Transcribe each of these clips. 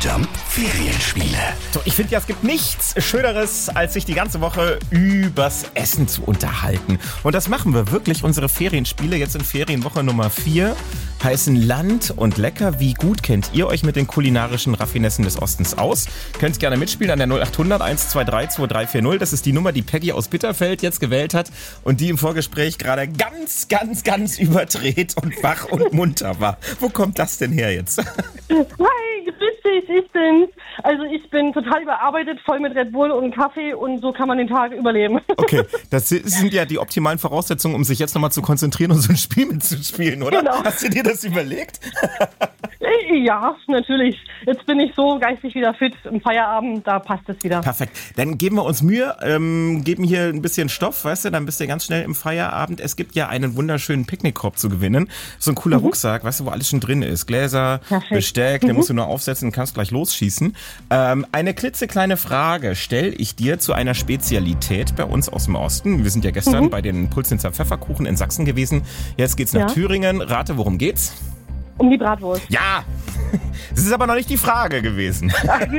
Jump Ferienspiele. So, ich finde ja, es gibt nichts Schöneres, als sich die ganze Woche übers Essen zu unterhalten. Und das machen wir wirklich. Unsere Ferienspiele jetzt in Ferienwoche Nummer 4 heißen Land und Lecker. Wie gut kennt ihr euch mit den kulinarischen Raffinessen des Ostens aus? Könnt gerne mitspielen an der 0800 123 2340. Das ist die Nummer, die Peggy aus Bitterfeld jetzt gewählt hat und die im Vorgespräch gerade ganz überdreht und wach und munter war. Wo kommt das denn her jetzt? Hi, grüß dich, ich bin's. Also ich bin total überarbeitet, voll mit Red Bull und Kaffee und so kann man den Tag überleben. Okay, das sind ja die optimalen Voraussetzungen, um sich jetzt nochmal zu konzentrieren und so ein Spiel mitzuspielen, oder? Genau. Hast du dir das überlegt? Ja, natürlich. Jetzt bin ich so geistig wieder fit im Feierabend, da passt es wieder. Perfekt. Dann geben wir uns Mühe, geben hier ein bisschen Stoff, weißt du, dann bist du ganz schnell im Feierabend. Es gibt ja einen wunderschönen Picknickkorb zu gewinnen. So ein cooler Rucksack, weißt du, wo alles schon drin ist. Gläser, Perfekt. Besteck, den musst du nur aufsetzen und kannst gleich losschießen. Eine klitzekleine Frage stelle ich dir zu einer Spezialität bei uns aus dem Osten. Wir sind ja gestern bei den Pulsnitzer Pfefferkuchen in Sachsen gewesen. Jetzt geht's nach Thüringen. Rate, worum geht's? Um die Bratwurst. Ja! Das ist aber noch nicht die Frage gewesen.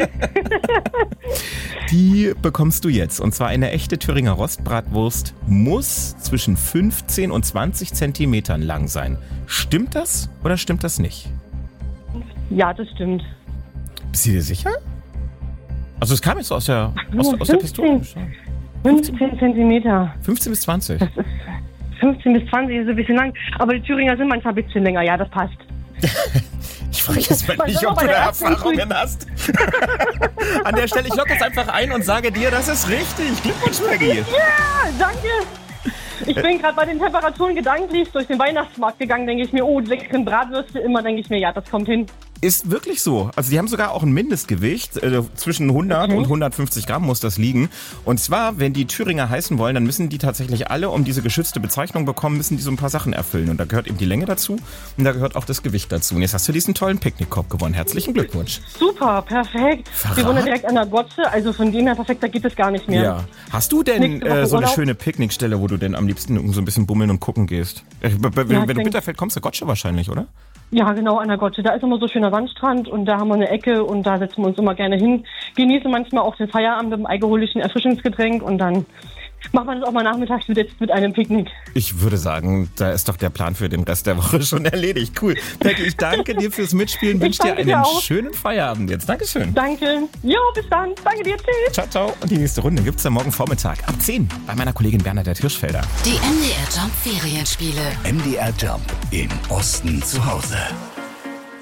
Die bekommst du jetzt. Und zwar eine echte Thüringer Rostbratwurst muss zwischen 15 und 20 Zentimetern lang sein. Stimmt das oder stimmt das nicht? Ja, das stimmt. Bist du dir sicher? Also es kam jetzt so aus der Pistole. 15 Zentimeter. 15 bis 20. 15 bis 20 ist ein bisschen lang, aber die Thüringer sind manchmal ein bisschen länger. Ja, das passt. Ich frage jetzt mal nicht, ob du da Erfahrungen hast. An der Stelle, ich logge jetzt einfach ein und sage dir, das ist richtig. Glückwunsch, Peggy. Ja, danke. Ich bin gerade bei den Temperaturen gedanklich durch den Weihnachtsmarkt gegangen, denke ich mir, oh, 6 Bratwürste immer, denke ich mir, ja, das kommt hin. Ist wirklich so. Also die haben sogar auch ein Mindestgewicht. Zwischen 100 und 150 Gramm muss das liegen. Und zwar, wenn die Thüringer heißen wollen, dann müssen die tatsächlich alle, um diese geschützte Bezeichnung bekommen, müssen die so ein paar Sachen erfüllen. Und da gehört eben die Länge dazu und da gehört auch das Gewicht dazu. Und jetzt hast du diesen tollen Picknickkorb gewonnen. Herzlichen Glückwunsch. Super, perfekt. Wir wohnen direkt an der Gotze, also von dem her perfekt, da geht es gar nicht mehr. Ja. Hast du denn so eine schöne Picknickstelle, wo du denn am liebsten so ein bisschen bummeln und gucken gehst? Wenn du Bitterfeld kommst, der Gotze wahrscheinlich, oder? Ja, genau, an der Gotze. Da ist immer so schöner Sandstrand und da haben wir eine Ecke und da setzen wir uns immer gerne hin. Genießen manchmal auch den Feierabend mit einem alkoholischen Erfrischungsgetränk und dann macht man das auch mal nachmittags mit einem Picknick. Ich würde sagen, da ist doch der Plan für den Rest der Woche schon erledigt. Cool. Peggy, ich danke dir fürs Mitspielen. Wünsche dir einen schönen Feierabend jetzt. Dankeschön. Danke. Jo, bis dann. Danke dir. Tschüss. Ciao, ciao. Und die nächste Runde gibt's dann morgen Vormittag ab 10 bei meiner Kollegin Bernadette Hirschfelder. Die MDR Jump Ferienspiele. MDR Jump im Osten zu Hause.